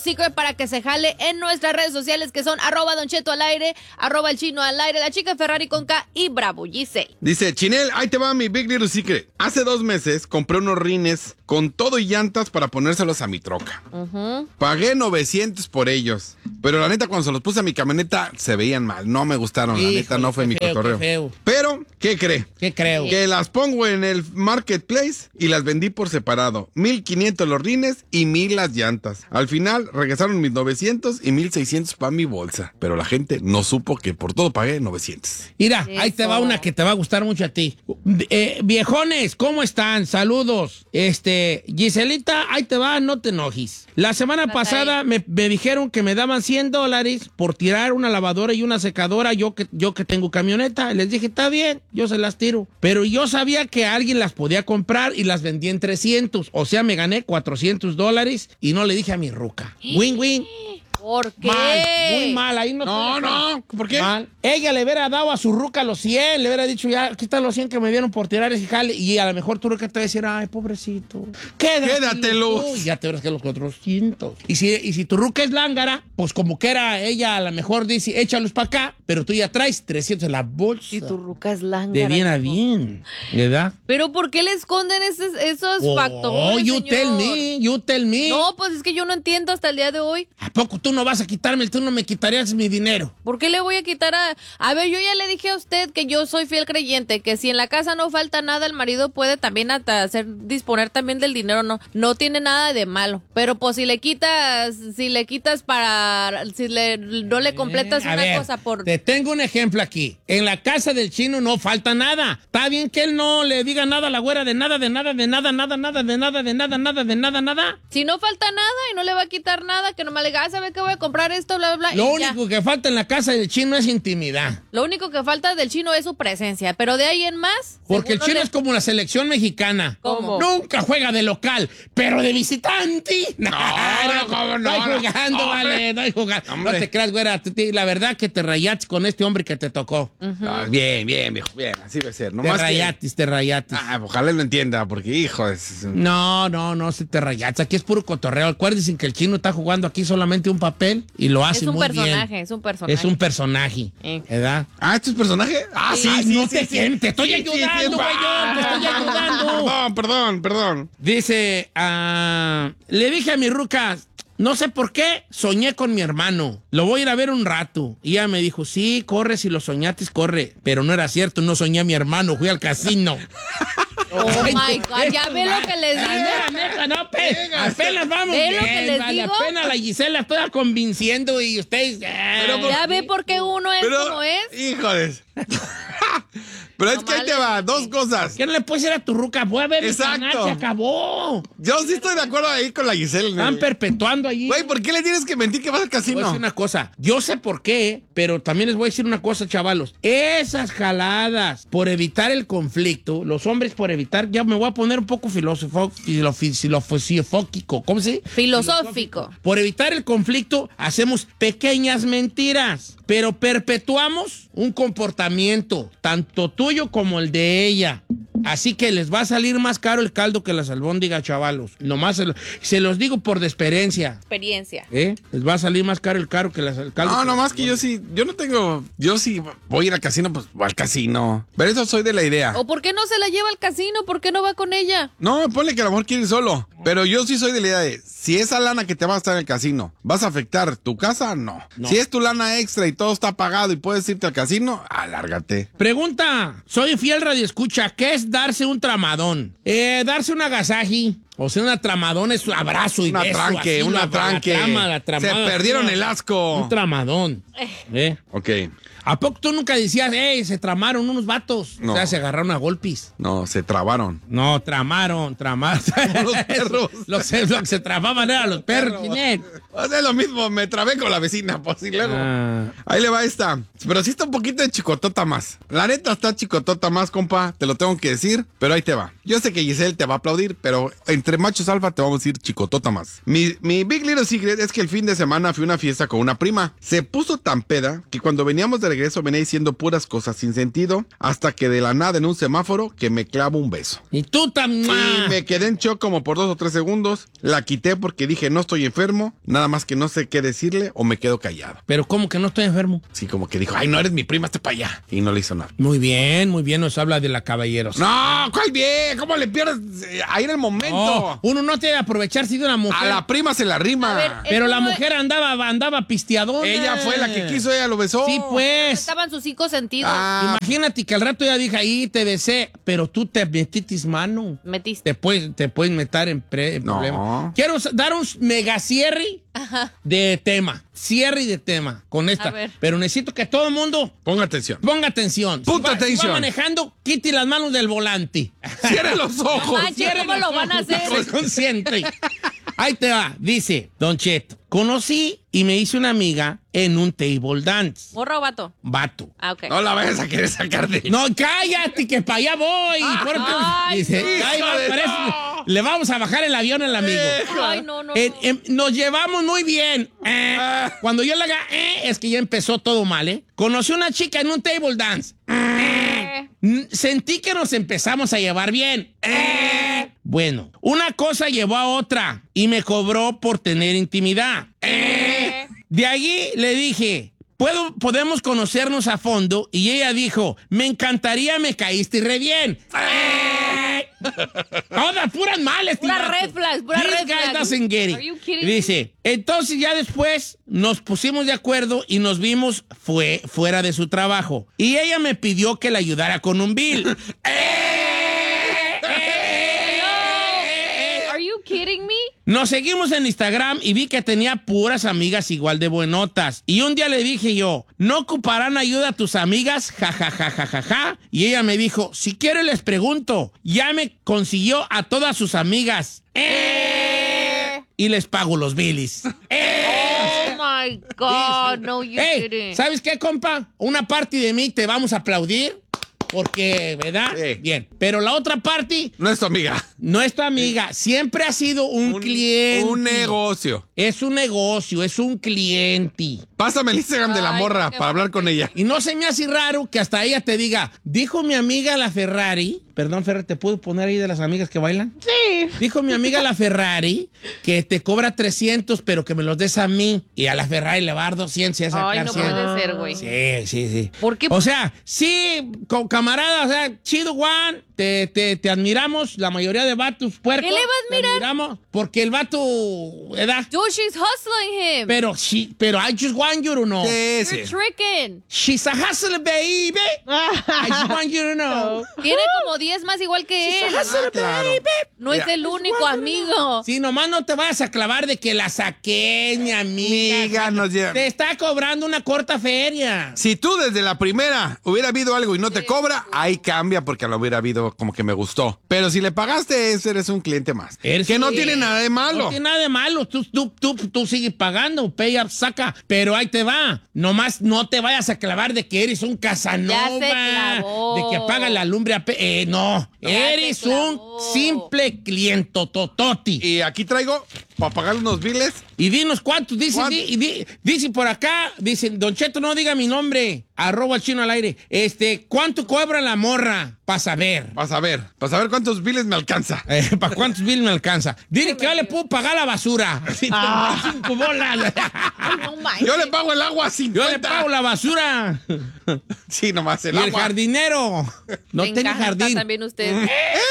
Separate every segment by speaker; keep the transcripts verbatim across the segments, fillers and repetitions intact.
Speaker 1: Secret para que se jale en nuestras redes sociales que son arroba Don Cheto al aire, arroba el chino al aire, la chica Ferrari con K y Bravo Giselle.
Speaker 2: Dice, Chinel, ahí te va mi Big Little Secret. Hace dos meses compré unos rines con todo y llantas para ponérselos a mi troca. Uh-huh. Pagué novecientos por ellos, pero la neta cuando se los puse a mi camioneta se veían mal, no me gustaron, Hijo, la neta no fue mi feo, cotorreo. Feo. Pero, ¿qué cree?
Speaker 3: ¿Qué creo?
Speaker 2: Que las pongo en el marketplace y las vendí por separado. mil quinientos los rines y mil las llantas. Al final regresaron mis novecientos y mil seiscientos para mi bolsa, pero la gente no supo que por todo pagué novecientos.
Speaker 3: Mira, Eso. Ahí te va una que te va a gustar mucho a ti. Eh, viejones, ¿cómo están? Saludos. Este, Giselita, ahí te va, no te enojes. La semana Bye. pasada me, me dijeron que me daban cien dólares por tirar una lavadora y una secadora, yo que, yo que tengo camioneta. Les dije, está bien, yo se las tiro. Pero yo sabía que alguien las podía comprar y las vendí en trescientos. O sea, me gané cuatrocientos dólares y no le dije a mi ruca. Win-win.
Speaker 1: ¿Por qué?
Speaker 3: Mal, muy mal, ahí no.
Speaker 2: No, no, ¿por qué?
Speaker 3: Mal. Ella le hubiera dado a su ruca los cien, le hubiera dicho, ya, aquí están los cien que me dieron por tirar ese jale, y a lo mejor tu ruca te va a decir, ay, pobrecito, quédatelos.
Speaker 2: Quédatelos.
Speaker 3: Ya te verás que los cuatrocientos. Y si, y si tu ruca es lángara, pues como que era ella, a lo mejor dice, échalos para acá, pero tú ya traes trescientos en la bolsa.
Speaker 1: Y tu ruca es lángara.
Speaker 3: De bien a bien, ¿verdad?
Speaker 1: Pero ¿por qué le esconden esos, esos
Speaker 3: oh,
Speaker 1: factores,
Speaker 3: Oh, you
Speaker 1: señor?
Speaker 3: tell me, you tell me.
Speaker 1: No, pues es que yo no entiendo hasta el día de hoy.
Speaker 3: ¿A poco tú no vas a quitarme, tú no me quitarías mi dinero?
Speaker 1: ¿Por qué le voy a quitar a...? A ver, yo ya le dije a usted que yo soy fiel creyente, que si en la casa no falta nada, el marido puede también hasta hacer, disponer también del dinero, no, no tiene nada de malo. Pero pues si le quitas, si le quitas para, si le, no le completas
Speaker 3: eh,
Speaker 1: una
Speaker 3: ver,
Speaker 1: cosa por...
Speaker 3: Te tengo un ejemplo aquí. En la casa del chino no falta nada. Está bien que él no le diga nada a la güera de nada, de nada, de nada, nada, nada, de nada, de nada, nada, de nada, nada.
Speaker 1: Si no falta nada y no le va a quitar nada, que nomás le diga, ah, ¿sabe qué voy a comprar esto? Bla, bla, bla.
Speaker 3: Lo único ya. que falta en la casa del chino es intimidad.
Speaker 1: Lo único que falta del chino es su presencia, pero de ahí en más...
Speaker 3: Porque el chino le... es como la selección mexicana.
Speaker 1: ¿Cómo?
Speaker 3: Nunca juega de local, pero de visitante.
Speaker 2: No, no, no, no.
Speaker 3: No hay jugando, no, vale, no hay jugando. Hombre. No te creas, güera. La verdad que te rayaste con este hombre que te tocó.
Speaker 2: Uh-huh. Ah, bien, bien, viejo, bien. Así debe ser. No
Speaker 3: te
Speaker 2: más
Speaker 3: rayatis,
Speaker 2: que...
Speaker 3: te rayatis.
Speaker 2: Ah, ojalá lo entienda, porque, hijo... Es...
Speaker 3: No, no, no se te rayatis. Aquí es puro cotorreo. Acuérdense que el chino está jugando aquí solamente un papel y lo hace muy bien.
Speaker 1: Es un personaje, es un personaje.
Speaker 3: Es un personaje, eh. ¿verdad?
Speaker 2: Ah, ¿esto es personaje? Ah, sí,
Speaker 3: ah,
Speaker 2: sí,
Speaker 3: no
Speaker 2: sí,
Speaker 3: te,
Speaker 2: sí, sí.
Speaker 3: Te estoy
Speaker 2: sí,
Speaker 3: ayudando,
Speaker 2: sí, sí,
Speaker 3: güey,
Speaker 2: ah,
Speaker 3: te estoy ayudando.
Speaker 2: Perdón, perdón, perdón.
Speaker 3: Dice, uh, le dije a mi ruca, no sé por qué, soñé con mi hermano. Lo voy a ir a ver un rato. Y ella me dijo, sí, corre, si lo soñaste, corre. Pero no era cierto, no soñé a mi hermano, fui al casino.
Speaker 1: Oh, my God, ya ve lo que les digo.
Speaker 3: Neta, neta, no, pe, apenas vamos
Speaker 1: ¿Ve
Speaker 3: bien,
Speaker 1: lo que les
Speaker 3: vale,
Speaker 1: digo?
Speaker 3: apenas la Gisela estoy convenciendo y ustedes...
Speaker 1: Pero por, ya ve por qué uno es
Speaker 2: pero,
Speaker 1: como es.
Speaker 2: Híjoles. Pero es que ahí te va, dos cosas.
Speaker 3: ¿Qué no le puedes decir a tu ruca? Voy a ver mi canal, se acabó.
Speaker 2: Yo sí estoy de acuerdo ahí con la Giselle.
Speaker 3: Están ¿no? perpetuando allí.
Speaker 2: Güey, ¿por qué le tienes que mentir que vas al casino?
Speaker 3: Voy a decir una cosa. Yo sé por qué, pero también les voy a decir una cosa, chavalos. Esas jaladas por evitar el conflicto, los hombres por evitar, ya me voy a poner un poco filosofo, filosofóquico, ¿cómo se dice?
Speaker 1: Filosófico.
Speaker 3: Por evitar el conflicto, hacemos pequeñas mentiras, pero perpetuamos un comportamiento, tanto tuyo como el de ella. Así que les va a salir más caro el caldo que las albóndigas, chavalos. Nomás se, lo, se los digo por de experiencia.
Speaker 1: Experiencia.
Speaker 3: ¿Eh? Les va a salir más caro el caro que las el caldo.
Speaker 2: No,
Speaker 3: que
Speaker 2: nomás
Speaker 3: las
Speaker 2: que yo sí, yo no tengo, yo sí voy a ir al casino, pues voy al casino. Pero eso soy de la idea.
Speaker 1: ¿O por qué no se la lleva al casino? ¿Por qué no va con ella?
Speaker 2: No, ponle que a lo mejor quiere ir solo. Pero yo sí soy de la idea de, si esa lana que te va a estar en el casino, ¿vas a afectar tu casa? No. no. Si es tu lana extra y todo está pagado y puedes irte al casino, alárgate.
Speaker 3: Pregunta, soy fiel radioescucha, ¿qué es darse un tramadón? Eh, darse un agasaji. O sea, una tramadón es un abrazo y
Speaker 2: una
Speaker 3: beso.
Speaker 2: Tranque,
Speaker 3: así,
Speaker 2: una
Speaker 3: la,
Speaker 2: tranque,
Speaker 3: la trama, la tramada,
Speaker 2: se perdieron
Speaker 3: una,
Speaker 2: el asco.
Speaker 3: Un tramadón. ¿Eh?
Speaker 2: Ok.
Speaker 3: ¿A poco tú nunca decías, hey, se tramaron unos vatos?
Speaker 2: No.
Speaker 3: O sea, se agarraron a golpes.
Speaker 2: No, se trabaron.
Speaker 3: No, tramaron, tramaron.
Speaker 2: Los perros.
Speaker 3: los, los que se tramaban eran los perros.
Speaker 2: O sea, lo mismo, me trabé con la vecina, pues y luego.
Speaker 3: Ah.
Speaker 2: Ahí le va esta. Pero sí está un poquito de chicotota más. La neta está chicotota más, compa. Te lo tengo que decir, pero ahí te va. Yo sé que Giselle te va a aplaudir, pero en entre machos alfa te vamos a decir chicotota más. Mi, mi Big Little Secret es que el fin de semana fui a una fiesta con una prima. Se puso tan peda que cuando veníamos de regreso venía diciendo puras cosas sin sentido, hasta que de la nada en un semáforo que me clavo un beso.
Speaker 3: Y tú también.
Speaker 2: Y me quedé en shock como por dos o tres segundos. La quité porque dije no estoy enfermo, nada más que no sé qué decirle o me quedo callado.
Speaker 3: Pero ¿cómo que no estoy enfermo?
Speaker 2: Sí, como que dijo, ay, no eres mi prima, hazte para allá. Y no le hizo nada.
Speaker 3: Muy bien, muy bien, nos habla de la caballeros.
Speaker 2: No, ¿cuál bien? ¿Cómo le pierdes eh, ahí en el momento?
Speaker 3: Oh, uno no tiene que aprovecharse de una mujer.
Speaker 2: A la prima se la rima.
Speaker 1: A ver,
Speaker 3: Pero
Speaker 1: Esto
Speaker 3: la
Speaker 1: no
Speaker 3: mujer andaba, andaba pisteadora.
Speaker 2: Ella fue la que quiso, ella lo besó.
Speaker 3: Sí, pues.
Speaker 1: Estaban sus cinco sentidos.
Speaker 2: Ah,
Speaker 3: Imagínate que al rato ya dije ahí te besé, pero tú te metitis mano.
Speaker 1: Metiste.
Speaker 3: Te puedes, te puedes meter en, pre- en
Speaker 2: No.
Speaker 3: problema. Quiero dar un mega cierre de tema. Cierre de tema con
Speaker 1: A
Speaker 3: esta.
Speaker 1: ver.
Speaker 3: Pero necesito que todo el mundo
Speaker 2: ponga atención.
Speaker 3: ponga atención.
Speaker 2: Punta
Speaker 3: si va,
Speaker 2: atención.
Speaker 3: Si va manejando, quite las manos del volante.
Speaker 2: Cierre los ojos.
Speaker 1: Manche, ¿cómo lo van a hacer?
Speaker 3: Soy consciente. Ahí te va. Dice, Don Cheto, conocí y me hice una amiga en un table dance.
Speaker 1: ¿Morra o vato?
Speaker 3: Vato.
Speaker 1: Ah, ok.
Speaker 2: No la vayas a querer sacar de...
Speaker 3: No, cállate, que para allá voy. ¿Por qué?
Speaker 1: Ay,
Speaker 3: Dice,
Speaker 2: hijo
Speaker 3: ahí va,
Speaker 2: de
Speaker 3: parece-
Speaker 2: no.
Speaker 3: le vamos a bajar el avión al amigo.
Speaker 1: Ay, no, no.
Speaker 3: En-
Speaker 1: no.
Speaker 3: en- nos llevamos muy bien. Eh, cuando yo le haga, eh, es que ya empezó todo mal, ¿eh? Conocí una chica en un table dance.
Speaker 1: Eh,
Speaker 3: Mm, Sentí que nos empezamos a llevar bien. Eh. Bueno, una cosa llevó a otra y me cobró por tener intimidad. Eh. De allí le dije, ¿puedo, podemos conocernos a fondo? Y ella dijo, me encantaría, me caíste re bien. Eh. Todas puras males,
Speaker 1: Pura
Speaker 3: tío.
Speaker 1: red flags, pura
Speaker 3: This
Speaker 1: red
Speaker 3: guy
Speaker 1: flags.
Speaker 3: doesn't get it.
Speaker 1: Are you kidding
Speaker 3: Dice, entonces ya después nos pusimos de acuerdo y nos vimos fue, fuera de su trabajo. Y ella me pidió que le ayudara con un bill.
Speaker 1: Are you kidding me?
Speaker 3: Nos seguimos en Instagram y vi que tenía puras amigas igual de buenotas. Y un día le dije yo, ¿no ocuparán ayuda a tus amigas? Ja, ja, ja, ja, ja, ja. Y ella me dijo, si quiero les pregunto. Ya me consiguió a todas sus amigas. Eh. Y les pago los bilis. Eh.
Speaker 1: Oh my God, no, you
Speaker 3: Hey,
Speaker 1: didn't.
Speaker 3: ¿sabes qué, compa? Una parte de mí te vamos a aplaudir. Porque, ¿verdad?
Speaker 2: Sí.
Speaker 3: Bien. Pero la otra parte
Speaker 2: No es tu amiga.
Speaker 3: no es tu amiga. Siempre ha sido un, cliente.
Speaker 2: Un negocio.
Speaker 3: Es un negocio, es un cliente.
Speaker 2: Pásame el Instagram de la
Speaker 1: Ay,
Speaker 2: morra
Speaker 1: qué
Speaker 2: para hablar con ella.
Speaker 3: Y no se me hace raro que hasta ella te diga, dijo mi amiga la Ferrari, perdón, Ferrari, ¿te puedo poner ahí de las amigas que bailan?
Speaker 1: Sí.
Speaker 3: Dijo mi amiga la Ferrari que te cobra trescientos, pero que me los des a mí. Y a la Ferrari le va a dar doscientos y a sacar
Speaker 1: Ay, no
Speaker 3: cien.
Speaker 1: puede ser, güey.
Speaker 3: Sí, sí, sí.
Speaker 1: ¿Por qué?
Speaker 3: O sea, sí, con camarada, o sea, chido, Juan, te, te, te admiramos, la mayoría de vatos puercos.
Speaker 1: ¿Qué le va a admirar?
Speaker 3: Te admiramos porque el vato, ¿verdad?
Speaker 1: Dude, she's hustling him.
Speaker 3: Pero, sí, pero I just want you to know.
Speaker 2: Sí, sí.
Speaker 1: You're tricking.
Speaker 3: She's a hustler, baby. I just want you to know.
Speaker 1: Tiene como diez más igual que él.
Speaker 3: She's a hustler,
Speaker 2: claro.
Speaker 3: baby.
Speaker 1: No es
Speaker 2: Mira.
Speaker 1: el único amigo.
Speaker 3: Sí, nomás no te vayas a clavar de que la saqué, mi amiga.
Speaker 2: Amiga, nos lleva.
Speaker 3: Te está cobrando una corta feria.
Speaker 2: Si tú desde la primera hubiera habido algo y no te cobra, ahí cambia porque lo hubiera habido como que me gustó. Pero si le pagaste eso, eres un cliente más.
Speaker 3: Eres-
Speaker 2: que no tiene nada de malo.
Speaker 3: No tiene nada de malo. Tú, tú, tú, tú sigues pagando, pay up, saca. Pero ahí te va. Nomás no te vayas a clavar de que eres un Casanova.
Speaker 1: Ya se clavó.
Speaker 3: De que apaga la lumbre a pe- eh, no.
Speaker 1: Ya
Speaker 3: eres
Speaker 1: se
Speaker 3: un
Speaker 1: clavó.
Speaker 3: simple cliente tototi.
Speaker 2: Y aquí traigo para pagar unos biles.
Speaker 3: Y dinos cuántos, dice,
Speaker 2: ¿Cuántos?
Speaker 3: di- y di- dice por acá, dicen, Don Cheto, no diga mi nombre, arroba el chino al aire. Este, ¿cuánto cobra la morra? Para saber.
Speaker 2: Vas a ver, vas a ver cuántos biles me alcanza.
Speaker 3: Eh, ¿Para cuántos bills me alcanza? Dile que yo le puedo pagar la basura. cinco bolas.
Speaker 1: No manches.
Speaker 2: Yo le pago el agua sin
Speaker 3: Yo le pago la basura.
Speaker 2: Sí, nomás el
Speaker 3: Y el
Speaker 2: agua.
Speaker 3: jardinero. No
Speaker 1: Me
Speaker 3: tengo
Speaker 1: encanta
Speaker 3: jardín.
Speaker 1: también usted.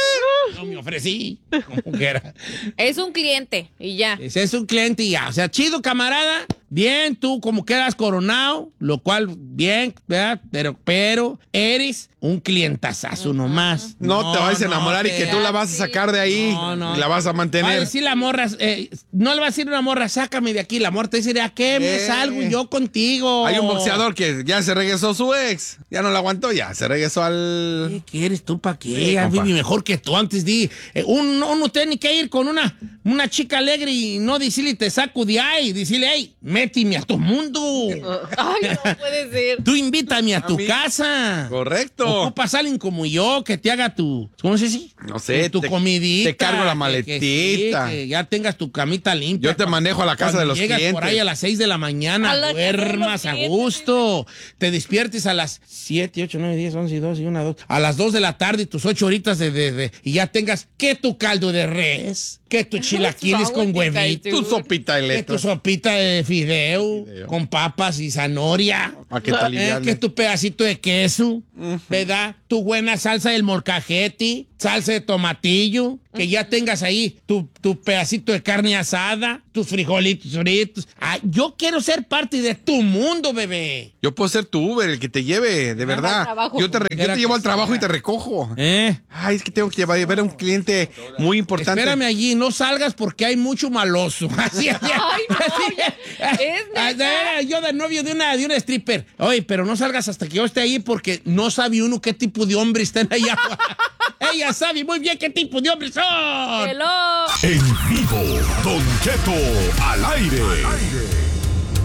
Speaker 3: No me ofrecí. Como que era.
Speaker 1: Es un cliente y ya.
Speaker 3: Ese es un cliente y ya. O sea, chido, camarada. Bien, tú como quedas coronado, lo cual, bien, ¿verdad? Pero, pero eres un clientazazo nomás.
Speaker 2: No, te vas a
Speaker 3: no
Speaker 2: enamorar y
Speaker 3: te-
Speaker 2: que tú la vas a sacar de ahí
Speaker 3: No, no.
Speaker 2: y la vas a
Speaker 3: Va a
Speaker 2: mantener.
Speaker 3: decir la morra, eh, no le va a decir una morra, sácame de aquí. La morra te dice, ¿a qué me
Speaker 2: Eh.
Speaker 3: salgo yo contigo?
Speaker 2: Hay un boxeador que ya se regresó su ex. Ya no la aguantó, ya se regresó al...
Speaker 3: ¿Qué quieres tú para qué?
Speaker 2: Sí,
Speaker 3: Ya
Speaker 2: compa.
Speaker 3: viví mejor que tú antes di. Eh, uno, uno tiene que ir con una, una chica alegre y no decirle te saco de ahí. Decirle, hey, méteme a tu mundo.
Speaker 1: Ay, no puede ser.
Speaker 3: Tú invítame a,
Speaker 2: A
Speaker 3: tu
Speaker 2: mí.
Speaker 3: casa.
Speaker 2: Correcto.
Speaker 3: Ocupas a alguien como yo que te haga tu, ¿cómo se dice?
Speaker 2: No sé,
Speaker 3: Tu, tu
Speaker 2: te-
Speaker 3: comidita.
Speaker 2: te cargo la
Speaker 3: que- que
Speaker 2: maletita.
Speaker 3: sí, que ya tengas tu camita limpia.
Speaker 2: Yo te manejo a la casa
Speaker 3: Cuando
Speaker 2: de los
Speaker 3: llegas
Speaker 2: clientes.
Speaker 3: por ahí a las seis de la mañana,
Speaker 1: A la casa de los
Speaker 3: duermas a
Speaker 1: clientes,
Speaker 3: gusto. Te despiertes a las siete, ocho, nueve, diez, once, doce y una, dos. A las dos de la tarde, tus ocho horitas de, de, de- y ya tengas que tu caldo de res, que tu chilaquiles con
Speaker 1: wrong with you guys,
Speaker 3: huevito,
Speaker 2: Tu sopita de
Speaker 3: que tu
Speaker 2: letras.
Speaker 3: sopita de fideo,
Speaker 2: Fideo.
Speaker 3: con papas y zanahoria.
Speaker 2: Pa' que te
Speaker 3: Eh,
Speaker 2: aliviane.
Speaker 3: que tu pedacito de queso, ¿verdad? Tu buena salsa del molcajete, salsa de tomatillo, que ya tengas ahí tu, tu pedacito de carne asada, tus frijolitos fritos. Ah, yo quiero ser parte de tu mundo, bebé.
Speaker 2: Yo puedo ser tu Uber, el que te lleve, de verdad.
Speaker 1: trabajo.
Speaker 2: Yo te, re- yo
Speaker 3: Era
Speaker 2: te llevo
Speaker 3: que
Speaker 2: al trabajo
Speaker 3: sea.
Speaker 2: y te recojo.
Speaker 3: ¿Eh?
Speaker 2: Ay, es que tengo que llevar a ver a un cliente muy importante.
Speaker 3: Espérame allí, no salgas porque hay mucho maloso. Así, así,
Speaker 1: Ay, no,
Speaker 3: así.
Speaker 1: ya- es
Speaker 3: Ah,
Speaker 1: neta.
Speaker 3: Yo de novio de una, de una stripper. Oye, pero no salgas hasta que yo esté ahí porque no sabe uno qué tipo de hombre están allá. Ella sabe muy bien qué tipo de hombres son.
Speaker 1: Hello.
Speaker 4: En vivo, Don Cheto al aire.